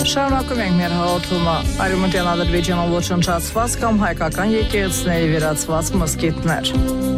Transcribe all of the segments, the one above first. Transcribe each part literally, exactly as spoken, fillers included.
Շարունակում ենք մեր հաղորդումը։ Արևմտյան Ադրբեջանում ոչնչացված կամ հայկական եկեղեցիների վերածված մզկիթներ։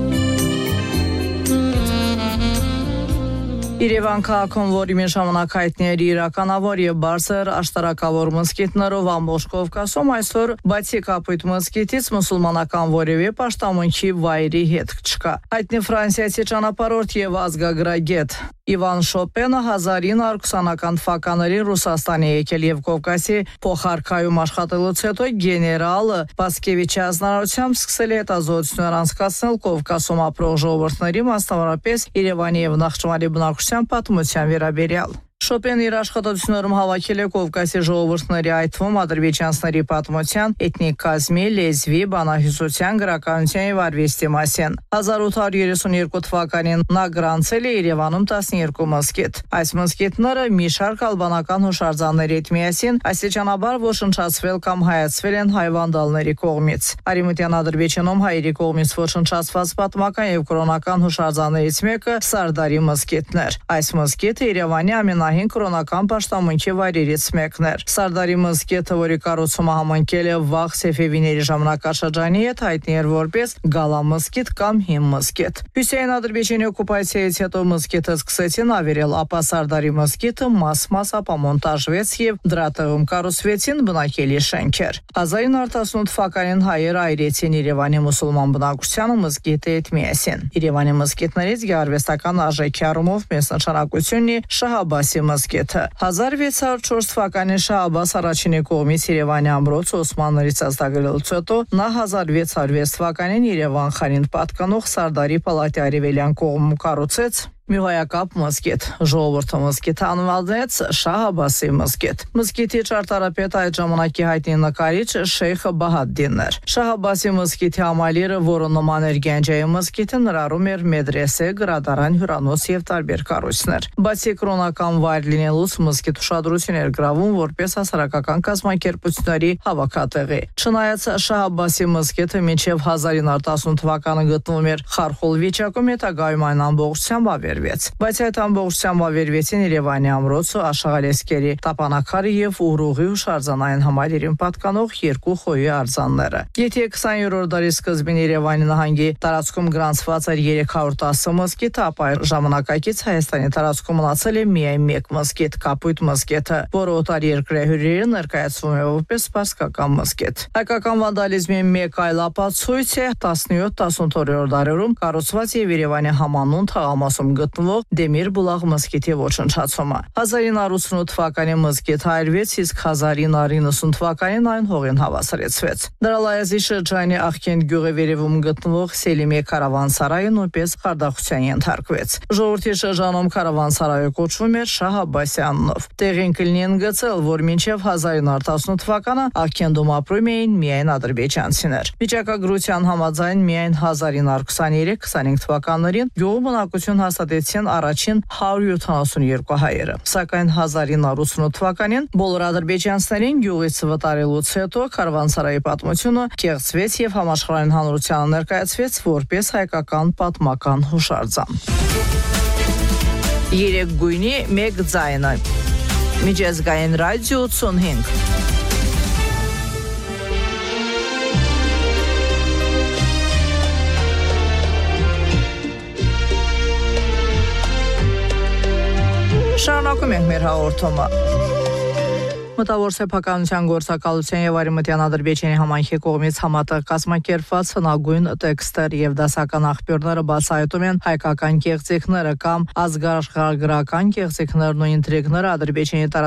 Երևան քաղաքում, որի մի ժամանակ հայտնի էր իրականավոր եւ բարձր աշտարակավոր մզկիթներով ամբողջ Կովկասում, այսօր բացի Կապույտ մզկիթից մուսուլմանական որևէ պաշտամունքի վայրի հետ չկա։ Հայտնի ֆրանսիացի ճանապարհորդ եւ ազգագրագետ Իվան Շոպենը հազար ինը հարյուր քսանական թվականներին Ռուսաստանի եկել եւ Կովկասի փոխարքայում աշխատելուց հետո գեներալ Պասկևիչի ազնարարությամբ սկսել է հետազոտություններ անցկացնել Կովկասում ապրող ժողովուրդների, մասնավորապես Երևանի եւ Նախճիվանի բնակչության պատմության վերաբերյալ։ Շոպենը իր աշխատություններում հավաքել է Կովկասի ժողովուրդների, այդ թվում ադրբեջանցիների պատմության, էթնիկ կազմի, լեզվի, բանահյուսության, գրականության եւ արվեստի մասին։ հազար ութ հարյուր երեսուն երկու թվականին նա գրանցել է Երևանում տասնյոթ մզկիթ։ Այս մզկիթները մի շարք ալբանական հուշարձանների հետ միասին աստիճանաբար ոչնչացվել կամ հայացվել են հայ վանդալների կողմից։ Արևմտյան Ադրբեջանում հայերի կողմից ոչնչացված պատմական եւ կրոնական հուշարձաններից մեկը Սարդարի մզկիթն էր։ Այս մզկիթը Երևանի ամենահին կրոնական պաշտամունքի վայրերից մեկն էր։ Սարդարի մզկիթը, որի կառուցումը համընկել է վաղ Սեֆևիների ժամանակաշրջանի հետ, հայտնի էր որպես Գալա մզկիթ կամ Հին մզկիթ։ Հյուսիսային Ադրբեջանի օկուպացիայից հետո մզկիթը սկսեցին ավերել, ապա Սարդարի մզկիթը մաս-մաս ապամոնտաժվեց եւ դրա տեղում կառուցվեցին բնակելի շենքեր։ հազար ինը հարյուր տասնութ թվականին հայերը այրեցին Երևանի մուսուլման բնակչությանը մզկիթի հետ միասին։ Երևանի մզկիթներից գեղարվեստական արժեքի առումով մեծ նշանակությունն է Շահ-Աբբասի մզկիթը։ հազար վեց հարյուր չորս թվականին Շահ-Աբբաս առաջինի կողմից Երևանի ամրոց Օսմաններից ազատագրելուց հետո նա հազար վեց հարյուր վեց թվականին Երևան խանին պատկանող Սարդարի պալատի արևելյան կողմում կառուցեց Միղայակապ մզկիթ։ Ժողովուրդը մզկիթը անվանեց Շահ-Աբբասի մզկիթ։ Մզկիթի ճարտարապետ այդ ժամանակի հայտնի նկարիչ Շեյխ Բահադդինն էր։ Շահ-Աբբասի մզկիթի համալիրը, որը նման էր Գանջայի մզկիթը, ներառում էր մեդրեսե, գրադարան, հյուրանոց եւ տարբեր կառույցներ։ Բացի կրոնական վայր լինելուց մզկիթ ուշադրություն էր գրավում որպես հասարակական կազմակերպությունների հավաքատեղի։ Չնայած Շահ-Աբբասի մզկիթը մինչև հազար ինը հարյուր տասնութ թվականը գտնվում էր խարխուլ վիճակում, հետագայում այն ամբողջությամբ ավեր Բայց այդ ամբողջությամբ ավերվեցին Երևանի ամրոցը, Աշաղալեսկերի տապանակարը եւ Ուրուղի հուշարձանային համալիրին պատկանող երկու խոյի արձանները։ Եթե քսաներորդ դարի սկզբին Երևանի նահանգի տարածքում գրանցված էր երեք հարյուր տասը մզկիթ, ապա ժամանակակից Հայաստանի տարածքում մնացել է միայն մեկ մզկիթ՝ Կապույտ մզկիթը, որը օտարերկրյա հյուրերին ներկայացվում է որպես սպասկական մզկիթ։ Հայկական վանդալիզմի մեկ այլ ապացույց է տասնյոթ-տասնութերորդ դարերում կառուցված եւ Երևանի համանուն թաղամասում գտնվող Դեմիր Բուլաղ մզկիթի ոչնչացումը։ հազար ինը հարյուր ութսունութ թվականին մզկիթը այրվեց, իսկ հազար ինը հարյուր իննսուն թվականին այն հողին հավասարեցվեց։ Դրալայազի շրջանի Աղքենտ գյուղի վերևում գտնվող Սելիմե քարավանսարայը նույնպես խարդախության ենթարկվեց։ Ժողովրդի շրջանում քարավանսարայը կոչվում էր Շահ-Աբբասի անունով։ Տեղին կլինի ընդգծել, որ մինչև հազար ինը հարյուր տասնութ թվականը Աղքենտում ապրում էին միայն ադրբեջանցիներ։ Վիճակագրության համաձայն միայն հազար ինը հարյուր քսաներեք քսանհինգ թվականներին գյուղում բնակություն հաստատեցին առաջին հարյուր յոթանասունյոթ հայերը։ Սակայն հազար ինը հարյուր ութսունութ թվականին բոլոր ադրբեջանցիներին գյուղից վտարելուց հետո քարավանսարայի պատմությունը կեղծվեց եւ համաշխարհային հանրությանը ներկայացվեց որպես հայկական պատմական հուշարձան։ Երեք գույնի մեկ ձայնը։ Միջազգային ռադիո ութսունհինգ։ Շարունակում ենք մեր հաղորդումը։ Մտավոր սեփականության գործակալության եւ Արևմտյան Ադրբեջանի համայնքի կողմից համատեղ կազմակերպված հնագույն տեքստեր եւ դասական աղբյուրները բացահայտում են հայկական կեղծիքները կամ ազգագրական կեղծիքներն ու ինտրիգները Ադրբեջանի